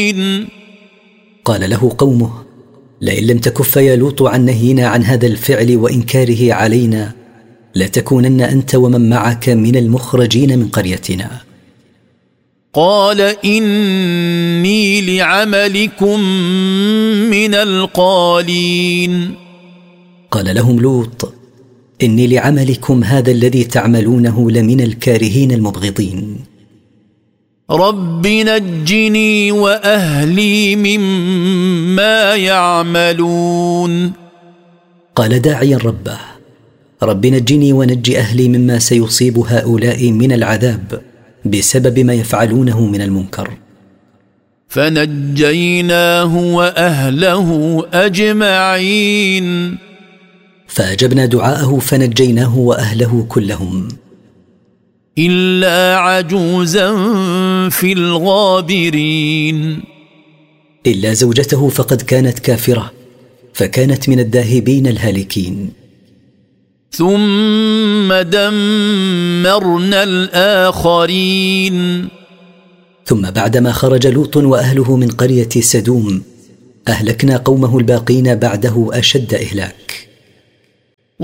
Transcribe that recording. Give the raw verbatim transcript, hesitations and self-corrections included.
قال له قومه: لئن لم تكف يا لوط عن نهينا عن هذا الفعل وإنكاره علينا لتكونن أنت ومن معك من المخرجين من قريتنا. قال إني لعملكم من القالين. قال لهم لوط: إني لعملكم هذا الذي تعملونه لمن الكارهين المبغضين. رب نجني وأهلي مما يعملون. قال داعيا ربه: رب نجني ونج أهلي مما سيصيب هؤلاء من العذاب بسبب ما يفعلونه من المنكر. فنجيناه وأهله أجمعين. فأجبنا دعاءه فنجيناه وأهله كلهم إلا عجوزا في الغابرين. إلا زوجته فقد كانت كافرة فكانت من الذاهبين الهالكين. ثم دمرنا الآخرين. ثم بعدما خرج لوط وأهله من قرية سدوم أهلكنا قومه الباقين بعده أشد إهلاك.